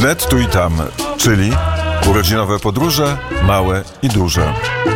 Wnet tu i tam, czyli urodzinowe podróże, małe i duże.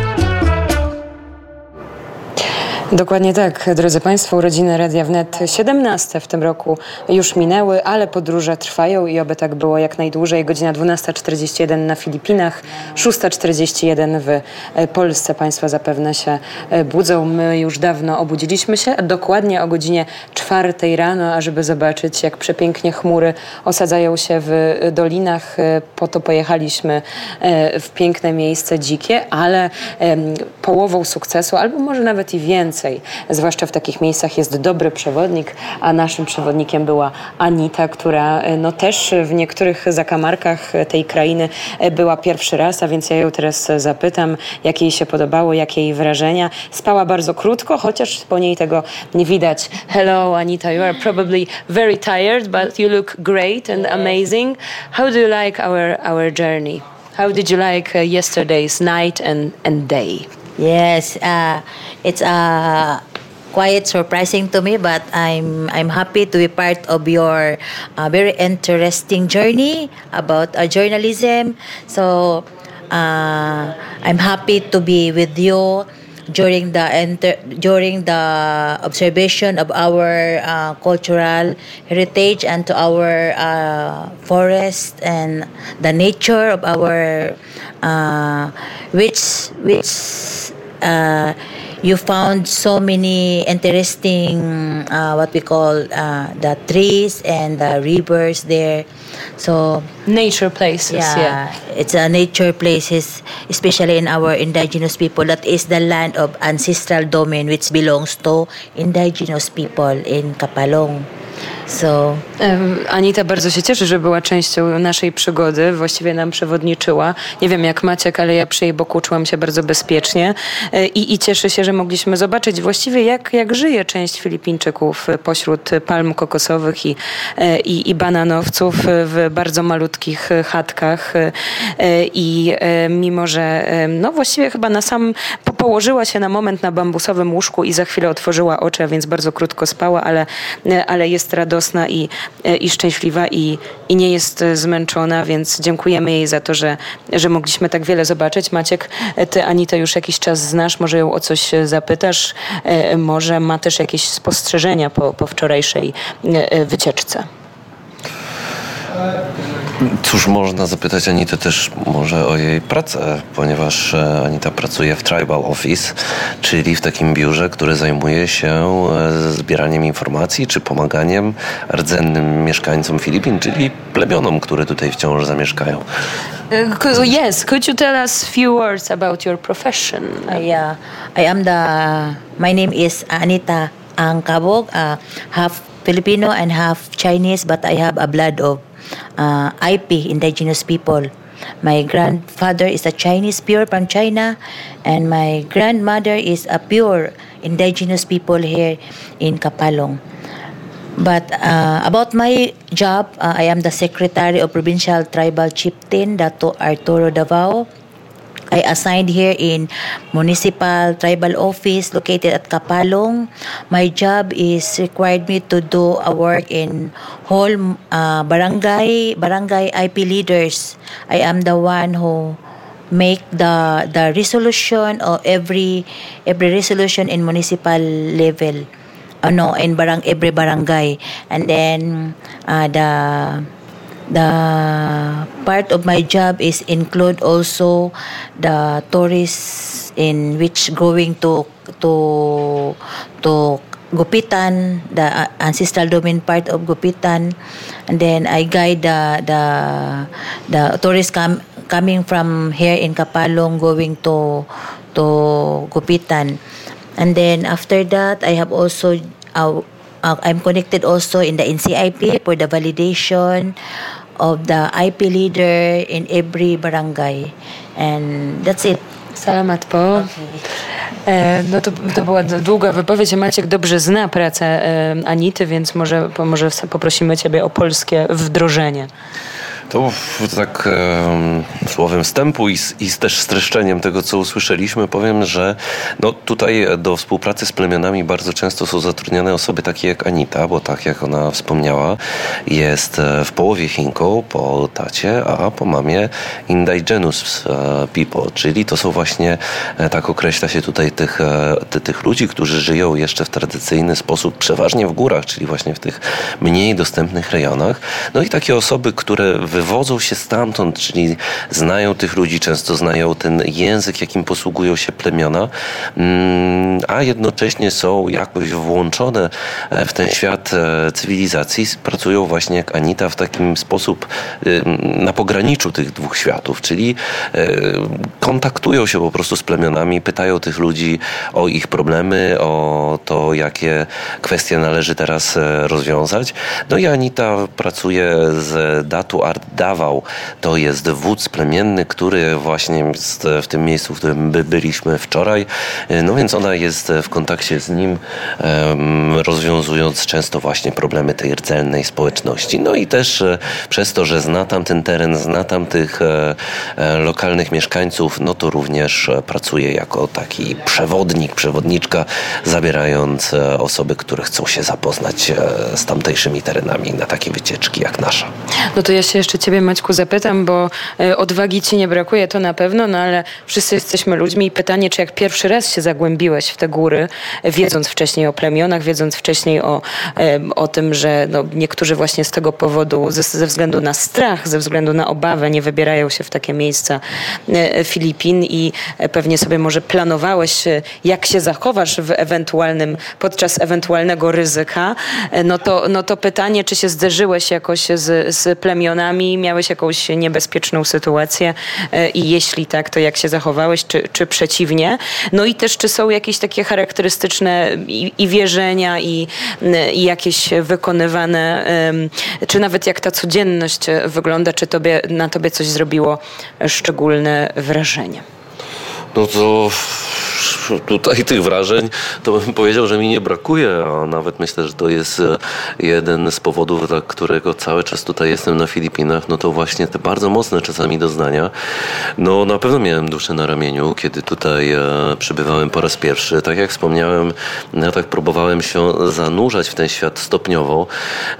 Dokładnie tak, drodzy Państwo, urodziny Radia Wnet 17 w tym roku już minęły, ale podróże trwają i oby tak było jak najdłużej. Godzina 12:41 na Filipinach, 6:41 w Polsce. Państwo zapewne się budzą. My już dawno obudziliśmy się, dokładnie o godzinie 4 rano, ażeby zobaczyć, jak przepięknie chmury osadzają się w dolinach. Po to pojechaliśmy w piękne miejsce dzikie, ale połową sukcesu, albo może nawet i więcej, zwłaszcza w takich miejscach, jest dobry przewodnik, a naszym przewodnikiem była Anita, która też w niektórych zakamarkach tej krainy była pierwszy raz, a więc ja ją teraz zapytam, jak jej się podobało, jakie jej wrażenia. Spała bardzo krótko, chociaż po niej tego nie widać. Hello Anita, you are probably very tired, but you look great and amazing. How do you like our journey? How did you like yesterday's night and day? Yes, it's quite surprising to me, but I'm happy to be part of your very interesting journey about journalism. So I'm happy to be with you during the observation of our cultural heritage and to our forest and the nature of our which you found so many interesting what we call the trees and the rivers there. So nature places, yeah. It's a nature places, especially in our indigenous people. That is the land of ancestral domain which belongs to indigenous people in Kapalong. So, Anita bardzo się cieszy, że była częścią naszej przygody, właściwie nam przewodniczyła. Nie wiem jak Maciek, ale ja przy jej boku czułam się bardzo bezpiecznie i cieszę się, że mogliśmy zobaczyć właściwie jak żyje część Filipińczyków pośród palm kokosowych i bananowców w bardzo malutkich chatkach i mimo, że właściwie chyba położyła się na moment na bambusowym łóżku i za chwilę otworzyła oczy, a więc bardzo krótko spała, ale jest radosna i szczęśliwa i nie jest zmęczona, więc dziękujemy jej za to, że mogliśmy tak wiele zobaczyć. Maciek, ty Anitę już jakiś czas znasz, może ją o coś zapytasz, może ma też jakieś spostrzeżenia po wczorajszej wycieczce. Cóż, można zapytać Anitę też może o jej pracę, ponieważ Anita pracuje w Tribal Office, czyli w takim biurze, które zajmuje się zbieraniem informacji czy pomaganiem rdzennym mieszkańcom Filipin, czyli plemionom, które tutaj wciąż zamieszkają. Yes, could you tell us a few words about your profession? My name is Anita Angkabog, half Filipino and half Chinese, but I have a blood of IP, indigenous people. My grandfather is a Chinese, pure from China, and my grandmother is a pure indigenous people here in Kapalong. But about my job, I am the secretary of Provincial Tribal Chieftain, Dato Arturo Davao. I assigned here in Municipal Tribal Office located at Kapalong. My job is required me to do a work in whole barangay IP leaders. I am the one who make the resolution of every resolution in municipal level. In every barangay. And then the part of my job is include also the tourists in which going to Gupitan, the ancestral domain part of Gupitan, and then I guide the tourists coming from here in Kapalong going to Gupitan, and then after that I have also I'm connected also in the NCIP for the validation of the IP leader in every barangay. And that's it. Salamat po. To była długa wypowiedź. Maciek dobrze zna pracę Anity, więc może poprosimy Ciebie o polskie wdrożenie. To tak słowem wstępu i też streszczeniem tego, co usłyszeliśmy, powiem, że no, tutaj do współpracy z plemionami bardzo często są zatrudniane osoby takie jak Anita, bo tak jak ona wspomniała, jest w połowie Chinką, po tacie, a po mamie indigenous people, czyli to są właśnie, tak określa się tutaj tych ludzi, którzy żyją jeszcze w tradycyjny sposób, przeważnie w górach, czyli właśnie w tych mniej dostępnych rejonach. No i takie osoby, które wywodzą się stamtąd, czyli znają tych ludzi, często znają ten język, jakim posługują się plemiona, a jednocześnie są jakoś włączone w ten świat cywilizacji, pracują właśnie jak Anita w takim sposób na pograniczu tych dwóch światów, czyli kontaktują się po prostu z plemionami, pytają tych ludzi o ich problemy, o to, jakie kwestie należy teraz rozwiązać. No i Anita pracuje z Datu Art Davao. To jest wódz plemienny, który właśnie jest w tym miejscu, w którym byliśmy wczoraj. No więc ona jest w kontakcie z nim, rozwiązując często właśnie problemy tej rdzennej społeczności. No i też przez to, że zna tam ten teren, zna tam tych lokalnych mieszkańców, no to również pracuje jako taki przewodniczka, zabierając osoby, które chcą się zapoznać z tamtejszymi terenami na takie wycieczki jak nasza. No to ja się jeszcze ciebie, Maćku, zapytam, bo odwagi ci nie brakuje, to na pewno, no ale wszyscy jesteśmy ludźmi i pytanie, czy jak pierwszy raz się zagłębiłeś w te góry, wiedząc wcześniej o plemionach, wiedząc wcześniej o tym, że no, niektórzy właśnie z tego powodu, ze względu na strach, ze względu na obawę nie wybierają się w takie miejsca Filipin i pewnie sobie może planowałeś, jak się zachowasz podczas ewentualnego ryzyka, no to pytanie, czy się zderzyłeś jakoś z plemionami, miałeś jakąś niebezpieczną sytuację i jeśli tak, to jak się zachowałeś, czy przeciwnie? No i też, czy są jakieś takie charakterystyczne i wierzenia i jakieś wykonywane, czy nawet jak ta codzienność wygląda, czy na tobie coś zrobiło szczególne wrażenie? No to tutaj tych wrażeń to bym powiedział, że mi nie brakuje, a nawet myślę, że to jest jeden z powodów, dla którego cały czas tutaj jestem na Filipinach, no to właśnie te bardzo mocne czasami doznania. No na pewno miałem duszę na ramieniu, kiedy tutaj przybywałem po raz pierwszy. Tak jak wspomniałem, ja tak próbowałem się zanurzać w ten świat stopniowo,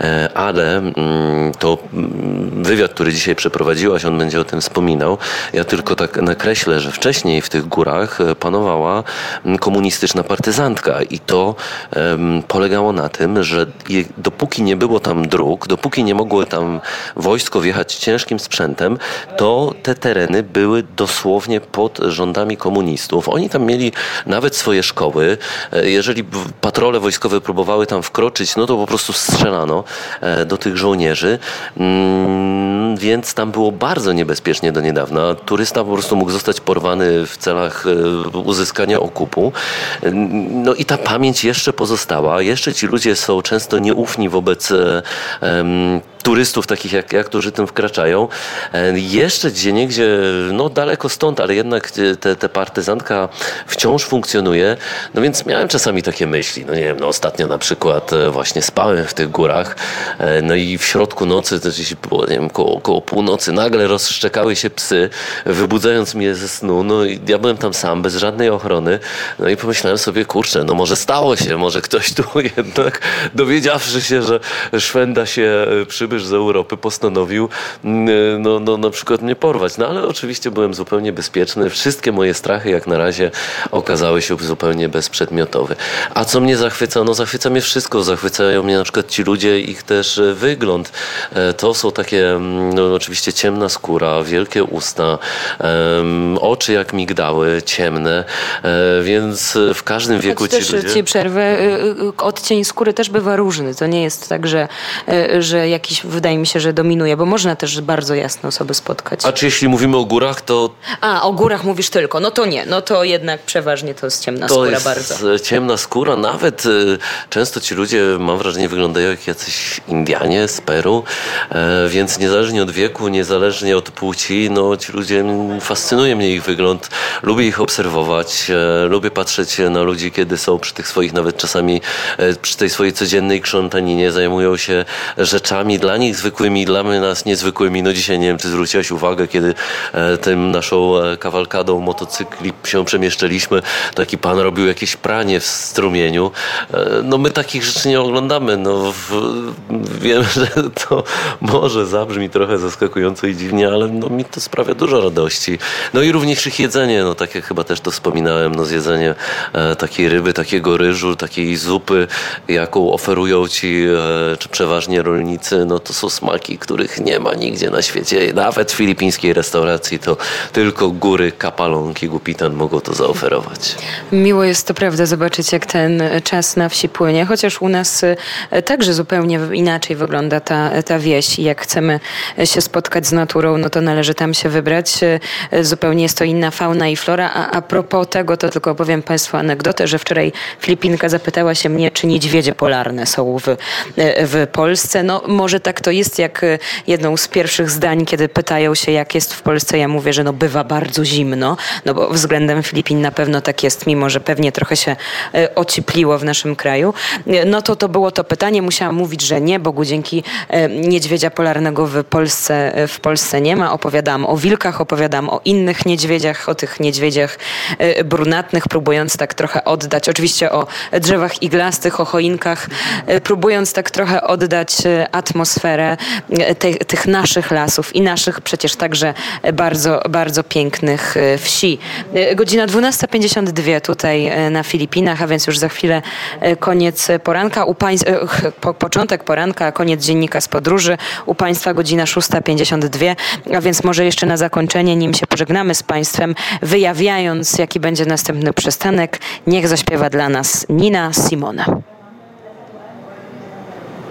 ale to wywiad, który dzisiaj przeprowadziłaś, on będzie o tym wspominał. Ja tylko tak nakreślę, że wcześniej w tych górach panowała komunistyczna partyzantka i to polegało na tym, że dopóki nie było tam dróg, dopóki nie mogło tam wojsko wjechać ciężkim sprzętem, to te tereny były dosłownie pod rządami komunistów. Oni tam mieli nawet swoje szkoły. Jeżeli patrole wojskowe próbowały tam wkroczyć, no to po prostu strzelano do tych żołnierzy, więc tam było bardzo niebezpiecznie do niedawna. Turysta po prostu mógł zostać porwany w celach uzyskania okupu. No i ta pamięć jeszcze pozostała. Jeszcze ci ludzie są często nieufni wobec turystów takich jak ja, którzy tym wkraczają. Jeszcze gdzieniegdzie, no daleko stąd, ale jednak ta partyzantka wciąż funkcjonuje. No więc miałem czasami takie myśli. No nie wiem, no ostatnio na przykład właśnie spałem w tych górach, no i w środku nocy, to gdzieś było, nie wiem, koło północy, nagle rozszczekały się psy, wybudzając mnie ze snu. No i ja byłem tam sam, bez żadnej ochrony. No i pomyślałem sobie, kurczę, no może stało się, może ktoś tu jednak, dowiedziawszy się, że szwenda się przybysz z Europy, postanowił no na przykład mnie porwać. No ale oczywiście byłem zupełnie bezpieczny. Wszystkie moje strachy jak na razie okazały się zupełnie bezprzedmiotowe. A co mnie zachwyca? No zachwyca mnie wszystko. Zachwycają mnie na przykład ci ludzie, ich też wygląd. To są takie, no oczywiście ciemna skóra, wielkie usta, oczy jak migdały, ciemne, więc w każdym wieku ci ludzie... Ci przerwę, odcień skóry też bywa różny. To nie jest tak, że jakiś, wydaje mi się, że dominuje, bo można też bardzo jasne osoby spotkać. A czy jeśli mówimy o górach, to... O górach mówisz tylko. No to nie. No to jednak przeważnie to jest ciemna skóra bardzo. To jest ciemna skóra. Nawet często ci ludzie, mam wrażenie, wyglądają jak jacyś Indianie z Peru, więc niezależnie od wieku, niezależnie od płci, no ci ludzie, fascynuje mnie ich wygląd. Lubię ich obserwować, lubię patrzeć na ludzi, kiedy są przy tych swoich, nawet czasami przy tej swojej codziennej krzątaninie, zajmują się rzeczami dla nich zwykłymi, dla nas niezwykłymi. No dzisiaj nie wiem, czy zwróciłaś uwagę, kiedy tym naszą kawalkadą motocykli się przemieszczaliśmy, taki pan robił jakieś pranie w strumieniu. No my takich rzeczy nie oglądamy. No, wiem, że to może zabrzmi trochę zaskakująco i dziwnie, ale no, mi to sprawia dużo radości. No i również ich jedzenie, no tak jak chyba też to wspominałem, no zjedzenie takiej ryby, takiego ryżu, takiej zupy, jaką oferują ci czy przeważnie rolnicy, no to są smaki, których nie ma nigdzie na świecie. Nawet w filipińskiej restauracji to tylko góry Kapalong i Gupitan mogą to zaoferować. Miło jest to prawda zobaczyć, jak ten czas na wsi płynie, chociaż u nas także zupełnie inaczej wygląda ta wieś i jak chcemy się spotkać z naturą, no to należy tam się wybrać. Zupełnie jest to inna fauna i flora, a propos tego, to tylko opowiem Państwu anegdotę, że wczoraj Filipinka zapytała się mnie, czy niedźwiedzie polarne są w Polsce. No może tak to jest, jak jedną z pierwszych zdań, kiedy pytają się, jak jest w Polsce, ja mówię, że no bywa bardzo zimno, no bo względem Filipin na pewno tak jest, mimo że pewnie trochę się ociepliło w naszym kraju. No to było to pytanie, musiałam mówić, że nie, Bogu dzięki niedźwiedzia polarnego w Polsce nie ma. Opowiadałam o wilkach, opowiadałam o innych niedźwiedziach, o tych niedźwiedziach brunatnych, próbując tak trochę oddać, oczywiście o drzewach iglastych, o choinkach, próbując tak trochę oddać atmosferę tych naszych lasów i naszych przecież także bardzo, bardzo pięknych wsi. Godzina 12:52 tutaj na Filipinach, a więc już za chwilę koniec poranka, początek poranka, koniec dziennika z podróży. U Państwa godzina 6:52, a więc może jeszcze na zakończenie, nim się pożegnamy z Państwem, wyjawiając, jaki będzie następny przystanek, niech zaśpiewa dla nas Nina Simone.